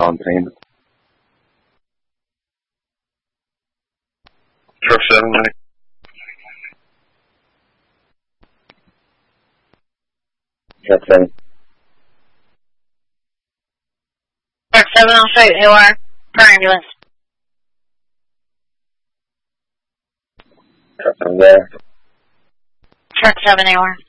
on scene. Truck 7, ready. Truck 7. Truck 7, I'll show you who are. Per ambulance. Truck 7 there. Truck 7, AR.